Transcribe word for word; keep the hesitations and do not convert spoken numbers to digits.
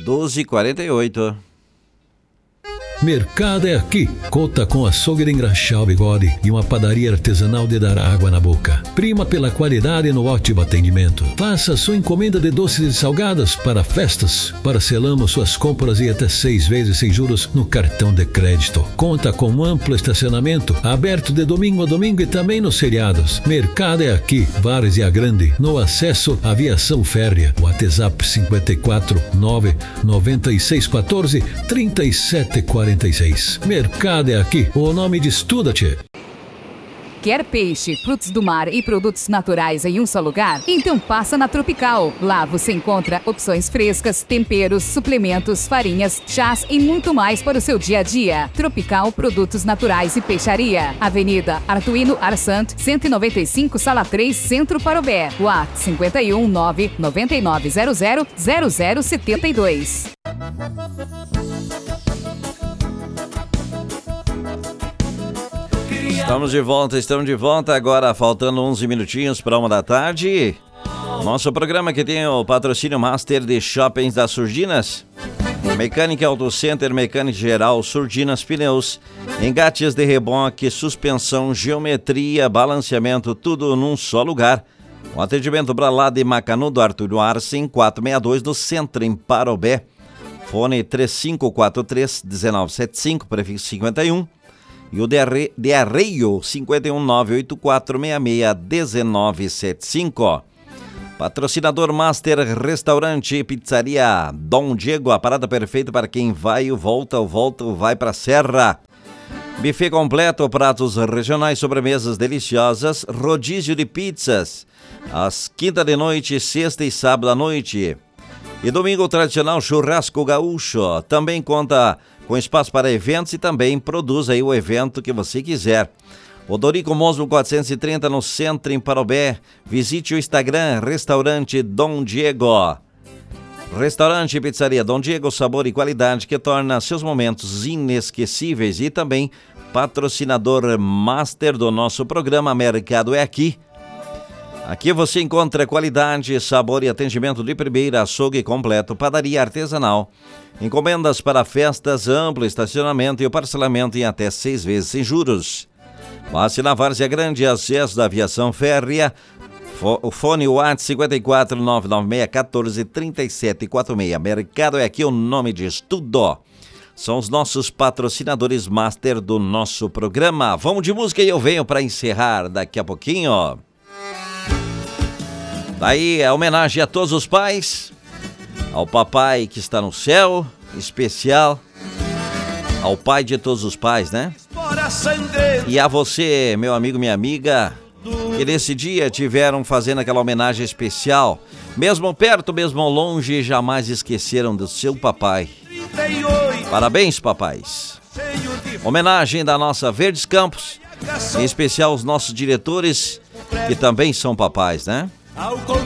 doze e quarenta e oito. Mercado é aqui. Conta com açougue de engraxar o bigode e uma padaria artesanal de dar água na boca. Prima pela qualidade e no ótimo atendimento. Faça sua encomenda de doces e salgadas para festas. Parcelamos suas compras e até seis vezes sem juros no cartão de crédito. Conta com um amplo estacionamento, aberto de domingo a domingo e também nos feriados. Mercado é aqui. Várzea Grande, no acesso à Aviação Férrea. WhatsApp cinco quatro nove nove seis um quatro três sete quatro seis. Mercado é aqui. O nome de Estuda-te. Quer peixe, frutos do mar e produtos naturais em um só lugar? Então passa na Tropical. Lá você encontra opções frescas, temperos, suplementos, farinhas, chás e muito mais para o seu dia a dia. Tropical Produtos Naturais e Peixaria. Avenida Artuíno Arsant, cento e noventa e cinco, Sala três, Centro Parobé. WhatsApp cinco um nove nove nove zero zero zero zero sete dois. Estamos de volta, estamos de volta agora, faltando onze minutinhos para uma da tarde. Nosso programa que tem o patrocínio Master de Shoppings das Surdinas, Mecânica Auto Center, Mecânica Geral, Surdinas Pneus, engates de reboque, suspensão, geometria, balanceamento, tudo num só lugar. Um atendimento para lá de Macanudo, Arthur Arcem, quatrocentos e sessenta e dois, no centro, em Parobé. Fone três cinco quatro três, um nove sete cinco, prefixo cinquenta e um. E o de, arre... de Arreio, cinco um nove oito quatro seis seis um nove sete cinco. Patrocinador Master Restaurante e Pizzaria Dom Diego, a parada perfeita para quem vai e volta, volta, vai para a Serra. Buffet completo, pratos regionais, sobremesas deliciosas, rodízio de pizzas, às quinta de noite, sexta e sábado à noite. E domingo tradicional churrasco gaúcho, também conta com espaço para eventos e também produz aí o evento que você quiser. Odorico Mosmo quatrocentos e trinta, no centro, em Parobé. Visite o Instagram, Restaurante Dom Diego. Restaurante e Pizzaria Dom Diego, sabor e qualidade que torna seus momentos inesquecíveis. E também patrocinador master do nosso programa Mercado é Aqui. Aqui você encontra qualidade, sabor e atendimento de primeira, açougue completo, padaria artesanal. Encomendas para festas, amplo estacionamento e o parcelamento em até seis vezes sem juros. Passe na Várzea Grande, acesso da Aviação Férrea. O fone WhatsApp cinco quatro nove nove seis um quatro três sete quatro seis. Mercado é Aqui, o nome diz tudo. São os nossos patrocinadores master do nosso programa. Vamos de música e eu venho para encerrar daqui a pouquinho. Daí a homenagem a todos os pais, ao papai que está no céu, especial, ao pai de todos os pais, né? E a você, meu amigo, minha amiga, que nesse dia tiveram fazendo aquela homenagem especial, mesmo perto, mesmo longe, jamais esqueceram do seu papai. Parabéns, papais. Homenagem da nossa Verdes Campos, em especial os nossos diretores, que também são papais, né?